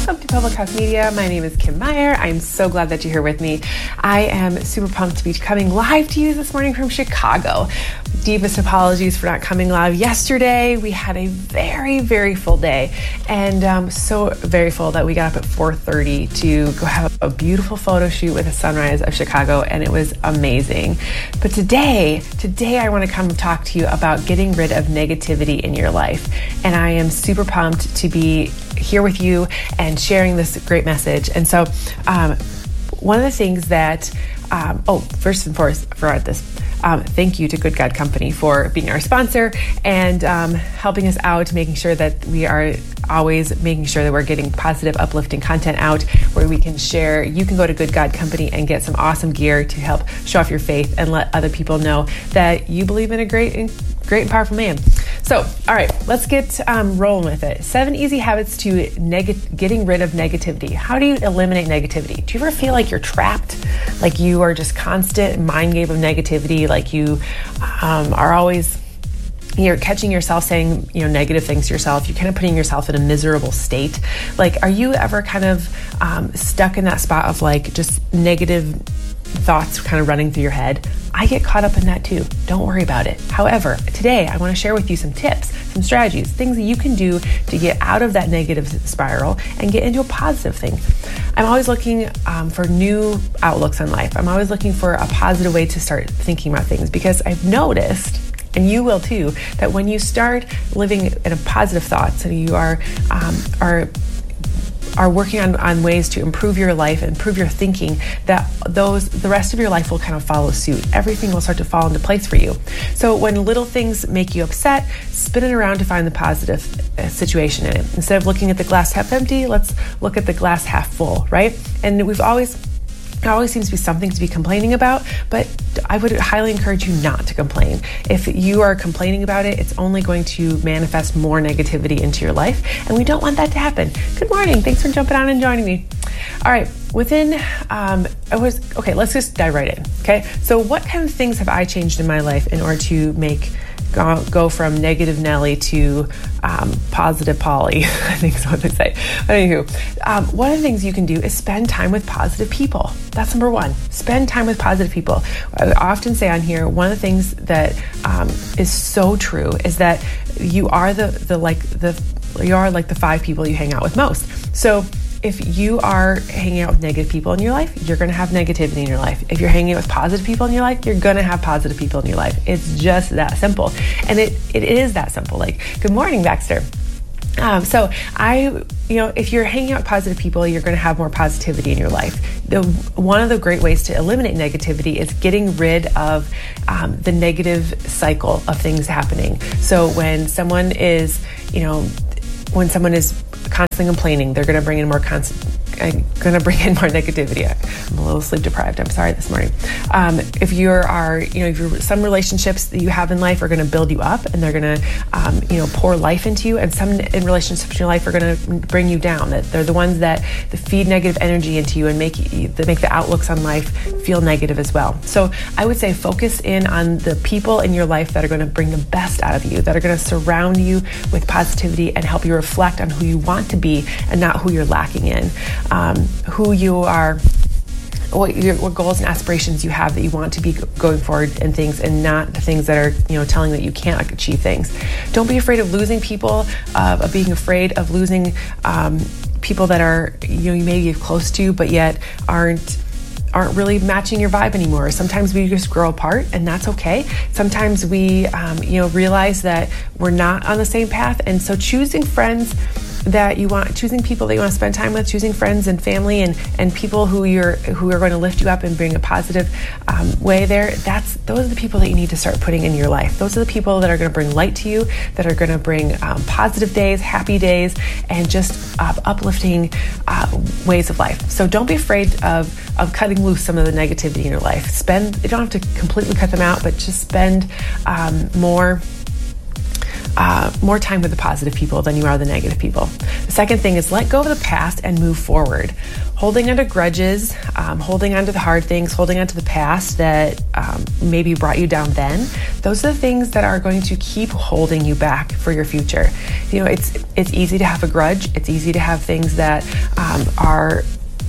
Welcome to Public House Media. My name is Kim Meyer. I'm so glad that you're here with me. I am super pumped to be coming live to you this morning from Chicago. Deepest apologies for not coming live yesterday. We had a very, very full day, and so very full that we got up at 4:30 to go have a beautiful photo shoot with the sunrise of Chicago, and it was amazing. But today I want to come talk to you about getting rid of negativity in your life, and I am super pumped to be here with you and sharing this great message. And so one of the things that first and foremost, thank you to Good God Company for being our sponsor and helping us out, making sure that we are always making sure that we're getting positive, uplifting content out where we can share. You can go to Good God Company and get some awesome gear to help show off your faith and let other people know that you believe in a great and powerful man. So, all right, let's get rolling with it. 7 easy habits to getting rid of negativity. How do you eliminate negativity? Do you ever feel like you're trapped? Like you are just constant mind game of negativity? Like you are always, you're catching yourself saying, negative things to yourself. You're kind of putting yourself in a miserable state. Like, are you ever kind of stuck in that spot of like just negative thoughts kind of running through your head? I get caught up in that too. Don't worry about it. However, today I want to share with you some tips, some strategies, things that you can do to get out of that negative spiral and get into a positive thing. I'm always looking for new outlooks on life. I'm always looking for a positive way to start thinking about things, because I've noticed, and you will too, that when you start living in a positive thoughts and you are working on ways to improve your life, improve your thinking, that the rest of your life will kind of follow suit. Everything will start to fall into place for you. So when little things make you upset, spin it around to find the positive situation in it. Instead of looking at the glass half empty, let's look at the glass half full, right? And there always seems to be something to be complaining about, but I would highly encourage you not to complain. If you are complaining about it, it's only going to manifest more negativity into your life, and we don't want that to happen. Good morning. Thanks for jumping on and joining me. All right, let's just dive right in, okay? So what kind of things have I changed in my life in order to go from negative Nelly to positive Polly? I think is what they say. But anywho, one of the things you can do is spend time with positive people. That's number one. Spend time with positive people. I often say on here, one of the things that is so true is that you are you are like the 5 people you hang out with most. So if you are hanging out with negative people in your life, you're going to have negativity in your life. If you're hanging out with positive people in your life, you're going to have positive people in your life. It's just that simple. And it is that simple. Like, good morning, Baxter. If you're hanging out with positive people, you're going to have more positivity in your life. One of the great ways to eliminate negativity is getting rid of the negative cycle of things happening. So when someone is constantly complaining, they're going to bring in more negativity. I'm a little sleep deprived. I'm sorry this morning. If some relationships that you have in life are going to build you up, and they're going to, pour life into you, and some in relationships in your life are going to bring you down. That they're the ones that feed negative energy into you and make the outlooks on life feel negative as well. So I would say focus in on the people in your life that are going to bring the best out of you, that are going to surround you with positivity and help you reflect on who you want to be and not who you're lacking in. Who you are, what goals and aspirations you have that you want to be going forward in things, and not the things that are, telling that you can't achieve things. Don't be afraid of losing people, of being afraid of losing people that are, you may be close to, but yet aren't really matching your vibe anymore. Sometimes we just grow apart, and that's okay. Sometimes we, realize that we're not on the same path, and so choosing people that you want to spend time with, choosing friends and family and people who are going to lift you up and bring a positive way there. Those are the people that you need to start putting in your life. Those are the people that are going to bring light to you, that are going to bring positive days, happy days, and just uplifting ways of life. So don't be afraid of cutting loose some of the negativity in your life. You don't have to completely cut them out, but just spend more more time with the positive people than you are the negative people. The second thing is let go of the past and move forward. Holding onto grudges, holding onto the hard things, holding onto the past that maybe brought you down then, those are the things that are going to keep holding you back for your future. It's easy to have a grudge. It's easy to have things that are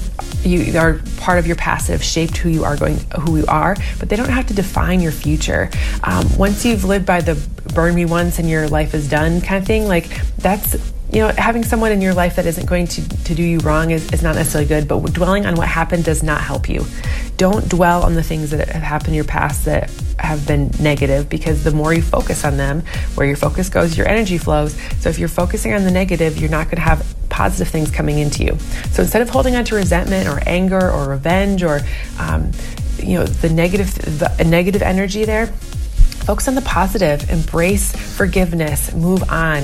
part of your past that have shaped who you are, but they don't have to define your future. Once you've lived by the burn me once and your life is done kind of thing, like that's, having someone in your life that isn't going to do you wrong is not necessarily good, but dwelling on what happened does not help you. Don't dwell on the things that have happened in your past that have been negative, because the more you focus on them, where your focus goes, your energy flows. So if you're focusing on the negative, you're not going to have positive things coming into you. So instead of holding on to resentment or anger or revenge or the negative energy there, focus on the positive, embrace forgiveness, move on,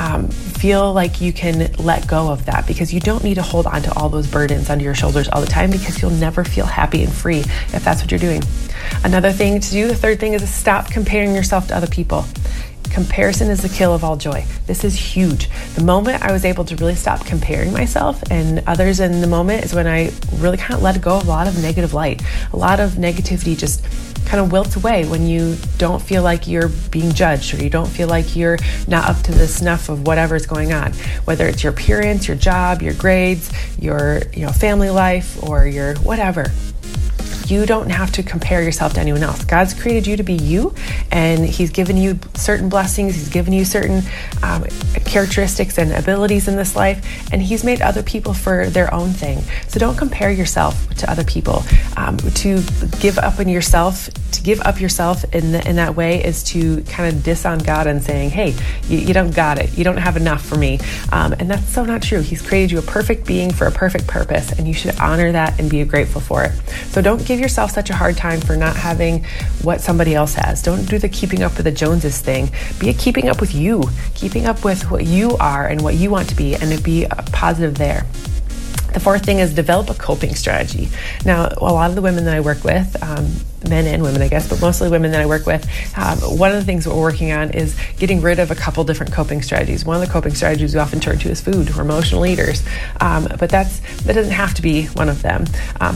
feel like you can let go of that, because you don't need to hold on to all those burdens under your shoulders all the time, because you'll never feel happy and free if that's what you're doing. Another thing to do, the third thing, is to stop comparing yourself to other people. Comparison is the kill of all joy. This is huge. The moment I was able to really stop comparing myself and others in the moment is when I really kind of let go of a lot of negative light. A lot of negativity just kind of wilts away when you don't feel like you're being judged, or you don't feel like you're not up to the snuff of whatever's going on, whether it's your appearance, your job, your grades, your family life, or your whatever. You don't have to compare yourself to anyone else. God's created you to be you, and He's given you certain blessings. He's given you certain characteristics and abilities in this life, and He's made other people for their own thing. So don't compare yourself to other people. To give up yourself in that way is to kind of diss on God and saying, hey, you don't got it. You don't have enough for me. And that's so not true. He's created you a perfect being for a perfect purpose, and you should honor that and be grateful for it. So don't give yourself such a hard time for not having what somebody else has. Don't do the keeping up with the Joneses thing. Be keeping up with you, keeping up with what you are and what you want to be, and to be positive there. The fourth thing is develop a coping strategy. Now, a lot of the women that I work with, men and women, I guess, but mostly women that I work with, one of the things we're working on is getting rid of a couple different coping strategies. One of the coping strategies we often turn to is food or emotional eaters, but that doesn't have to be one of them.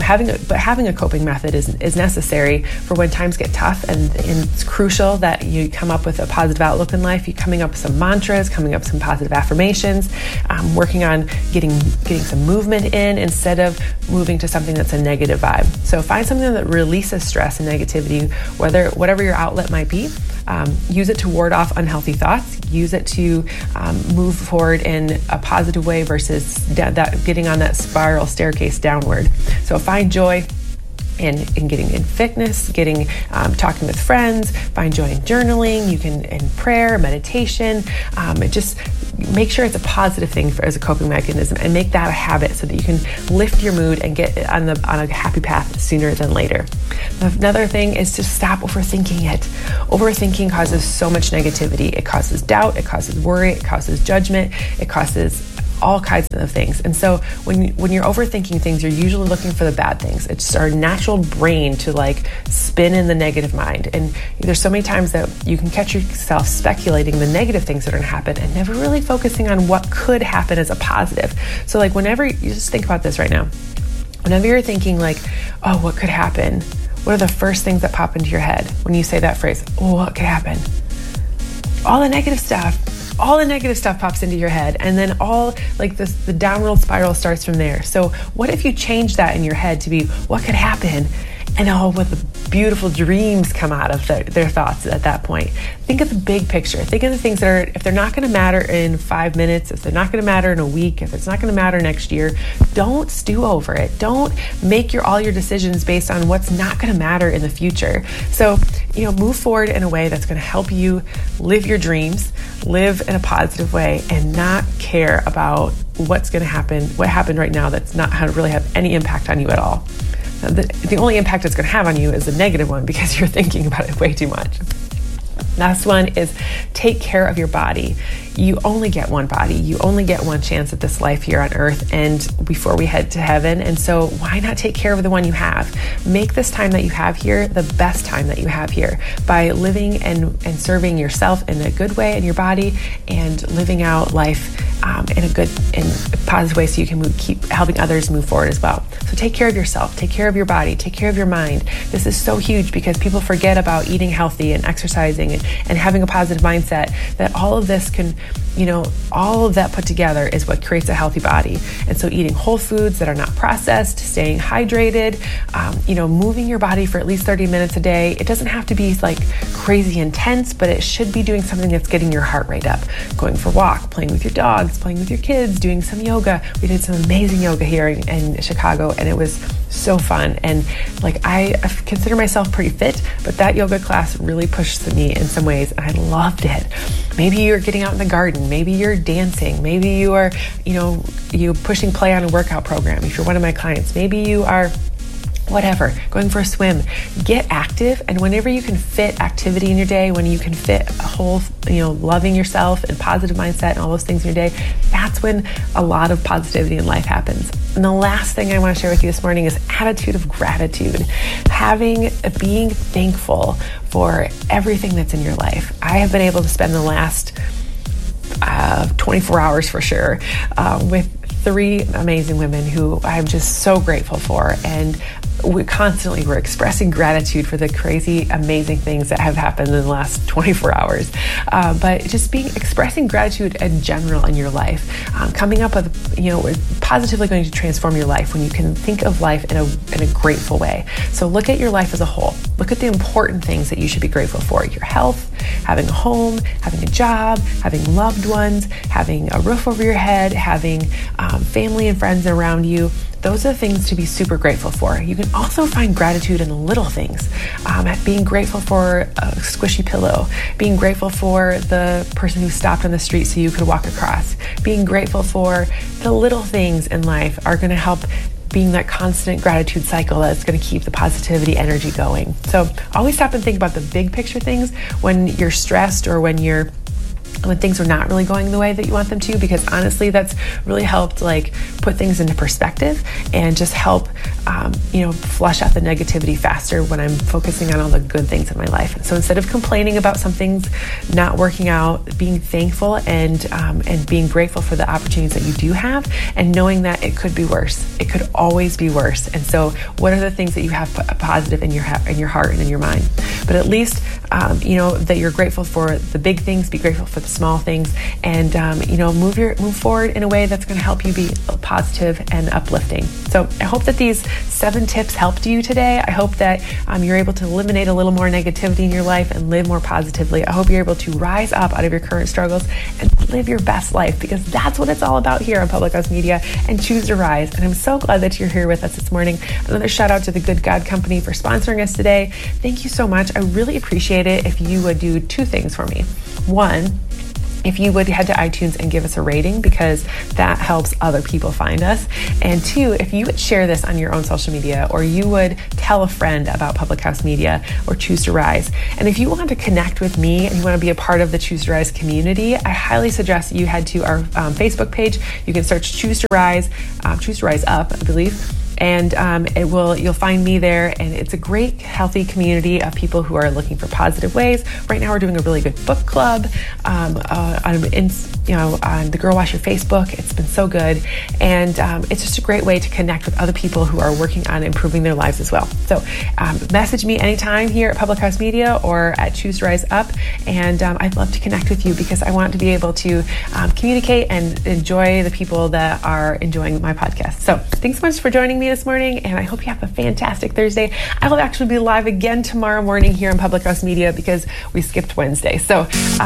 Having a coping method is necessary for when times get tough, and it's crucial that you come up with a positive outlook in life. You're coming up with some mantras, coming up with some positive affirmations, working on getting some movement in instead of moving to something that's a negative vibe. So find something that releases stress and negativity, whatever your outlet might be. Use it to ward off unhealthy thoughts. Use it to move forward in a positive way versus getting on that spiral staircase downward. So find joy in getting in fitness, talking with friends, find joy in journaling, you can in prayer, meditation, just make sure it's a positive thing as a coping mechanism, and make that a habit so that you can lift your mood and get on a happy path sooner than later. Another thing is to stop overthinking it. Overthinking causes so much negativity. It causes doubt, it causes worry, it causes judgment, it causes all kinds of things. And so when you're overthinking things, you're usually looking for the bad things. It's our natural brain to spin in the negative mind. And there's so many times that you can catch yourself speculating the negative things that are going to happen and never really focusing on what could happen as a positive. So whenever you just think about this right now, whenever you're thinking oh, what could happen? What are the first things that pop into your head when you say that phrase? Oh, what could happen? All the negative stuff pops into your head, and then all the downward spiral starts from there. So what if you change that in your head to be what could happen, and what the beautiful dreams come out of their thoughts at that point. Think of the big picture. Think of the things that are, if they're not going to matter in 5 minutes, if they're not going to matter in a week, if it's not going to matter next year, don't stew over it. Don't make all your decisions based on what's not going to matter in the future. So, move forward in a way that's going to help you live your dreams, live in a positive way, and not care about what's going to happen, what happened right now that's not going to really have any impact on you at all. The only impact it's going to have on you is the negative one, because you're thinking about it way too much. Last one is take care of your body. You only get one body. You only get one chance at this life here on earth and before we head to heaven. And so why not take care of the one you have? Make this time that you have here the best time that you have here by living and serving yourself in a good way in your body and living out life in a good and positive way so you can keep helping others move forward as well. So take care of yourself, take care of your body, take care of your mind. This is so huge because people forget about eating healthy and exercising and having a positive mindset, that all of this can, all of that put together is what creates a healthy body. And so eating whole foods that are not processed, staying hydrated, moving your body for at least 30 minutes a day. It doesn't have to be like crazy intense, but it should be doing something that's getting your heart rate up. Going for a walk, playing with your dogs, playing with your kids, doing some yoga. We did some amazing yoga here in Chicago, and it was so fun. And I consider myself pretty fit, but that yoga class really pushed me in some ways, and I loved it. Maybe you're getting out in the garden. Maybe you're dancing. Maybe you are, you pushing play on a workout program. If you're one of my clients, maybe you are whatever, going for a swim. Get active, and whenever you can fit activity in your day, when you can fit a whole, loving yourself and positive mindset and all those things in your day, that's when a lot of positivity in life happens. And the last thing I want to share with you this morning is attitude of gratitude. Being thankful for everything that's in your life. I have been able to spend the last 24 hours for sure with 3 amazing women who I'm just so grateful for, and we're expressing gratitude for the crazy, amazing things that have happened in the last 24 hours. But just expressing gratitude in general in your life, coming up with, positively going to transform your life when you can think of life in a grateful way. So look at your life as a whole. Look at the important things that you should be grateful for. Your health, having a home, having a job, having loved ones, having a roof over your head, having family and friends around you. Those are the things to be super grateful for. You can also find gratitude in the little things. Being grateful for a squishy pillow, being grateful for the person who stopped on the street so you could walk across, being grateful for the little things in life are going to help being that constant gratitude cycle that's going to keep the positivity energy going. So always stop and think about the big picture things when you're stressed or when things are not really going the way that you want them to, because honestly, that's really helped put things into perspective and just help, flush out the negativity faster when I'm focusing on all the good things in my life. So instead of complaining about some things not working out, being thankful and being grateful for the opportunities that you do have, and knowing that it could be worse. It could always be worse. And so what are the things that you have positive in your heart and in your mind? But at least, that you're grateful for the big things, be grateful for the small things, and move forward in a way that's going to help you be positive and uplifting. So I hope that these 7 tips helped you today. I hope that you're able to eliminate a little more negativity in your life and live more positively. I hope you're able to rise up out of your current struggles and live your best life, because that's what it's all about here on Public House Media and Choose to Rise. And I'm so glad that you're here with us this morning. Another shout out to the Good God Company for sponsoring us today. Thank you so much. I really appreciate it if you would do 2 things for me. 1, if you would head to iTunes and give us a rating, because that helps other people find us. And 2, if you would share this on your own social media, or you would tell a friend about Public House Media or Choose to Rise. And if you want to connect with me and you want to be a part of the Choose to Rise community, I highly suggest you head to our Facebook page. You can search Choose to Rise Up, I believe. And you'll find me there, and it's a great, healthy community of people who are looking for positive ways. Right now, we're doing a really good book club on the Girl Wash Your Facebook. It's been so good, and it's just a great way to connect with other people who are working on improving their lives as well. So message me anytime here at Public House Media or at Choose to Rise Up, and I'd love to connect with you, because I want to be able to communicate and enjoy the people that are enjoying my podcast. So thanks so much for joining me this morning, and I hope you have a fantastic Thursday. I will actually be live again tomorrow morning here on Public House Media, because we skipped Wednesday. So